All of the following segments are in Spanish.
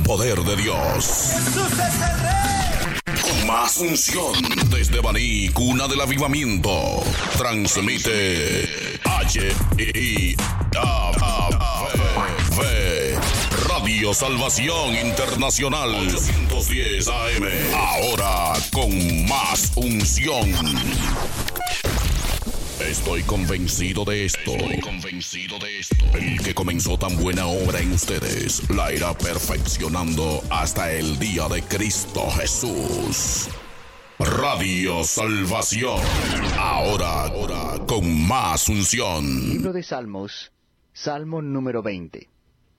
poder de Dios. ¡Jesús es el Rey! Con más unción desde Baní, cuna del avivamiento. Transmite Radio Salvación Internacional 810 AM. Ahora con más unción. Estoy convencido de esto. El que comenzó tan buena obra en ustedes la irá perfeccionando hasta el día de Cristo Jesús. Radio Salvación. Ahora con más unción. Libro de Salmos, Salmo número 20.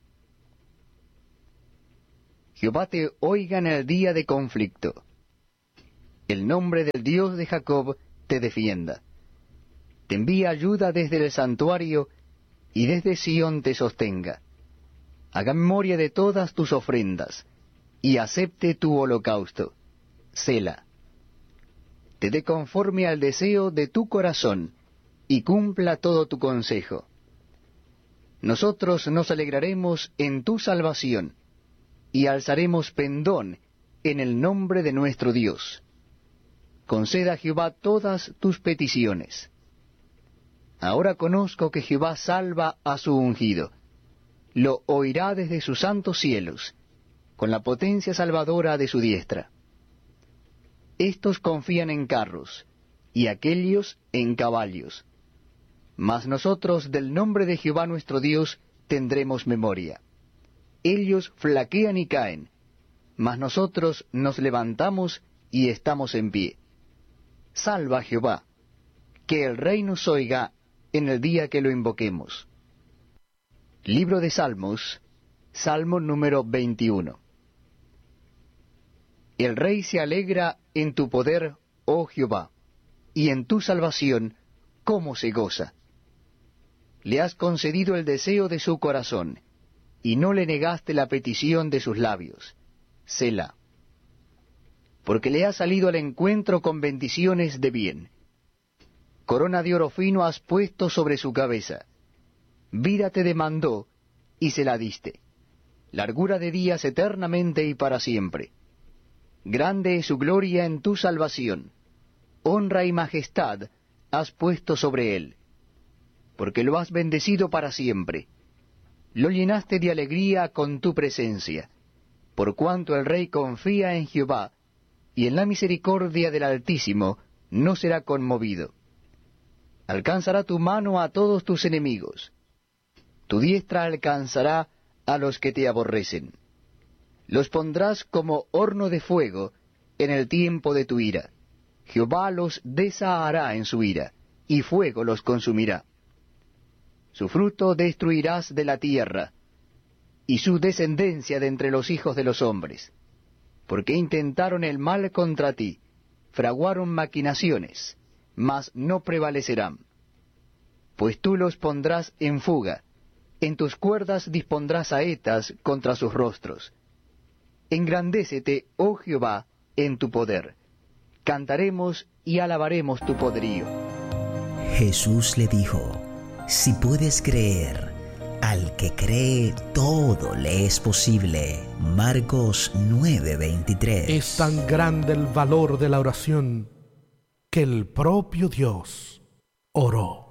Jehová te oiga en el día de conflicto. El nombre del Dios de Jacob te defienda. Te envía ayuda desde el santuario, y desde Sión te sostenga. Haga memoria de todas tus ofrendas, y acepte tu holocausto. Sela. Te dé conforme al deseo de tu corazón, y cumpla todo tu consejo. Nosotros nos alegraremos en tu salvación, y alzaremos pendón en el nombre de nuestro Dios. Conceda a Jehová todas tus peticiones. Ahora conozco que Jehová salva a su ungido. Lo oirá desde sus santos cielos, con la potencia salvadora de su diestra. Estos confían en carros, y aquellos en caballos. Mas nosotros del nombre de Jehová nuestro Dios tendremos memoria. Ellos flaquean y caen, mas nosotros nos levantamos y estamos en pie. Salva Jehová, que el Rey nos oiga en el día que lo invoquemos. Libro de Salmos, Salmo número 21. El Rey se alegra en tu poder, oh Jehová, y en tu salvación, cómo se goza. Le has concedido el deseo de su corazón, y no le negaste la petición de sus labios. Selah. Porque le has salido al encuentro con bendiciones de bien. Corona de oro fino has puesto sobre su cabeza. Vida te demandó, y se la diste. Largura de días eternamente y para siempre. Grande es su gloria en tu salvación. Honra y majestad has puesto sobre él. Porque lo has bendecido para siempre. Lo llenaste de alegría con tu presencia. Por cuanto el rey confía en Jehová, y en la misericordia del Altísimo no será conmovido. Alcanzará tu mano a todos tus enemigos. Tu diestra alcanzará a los que te aborrecen. Los pondrás como horno de fuego en el tiempo de tu ira. Jehová los desahará en su ira, y fuego los consumirá. Su fruto destruirás de la tierra, y su descendencia de entre los hijos de los hombres. Porque intentaron el mal contra ti, fraguaron maquinaciones, mas no prevalecerán. Pues tú los pondrás en fuga, en tus cuerdas dispondrás saetas contra sus rostros. Engrandécete, oh Jehová, en tu poder. Cantaremos y alabaremos tu poderío. Jesús le dijo: si puedes creer, al que cree todo le es posible. Marcos 9:23. Es tan grande el valor de la oración que el propio Dios oró.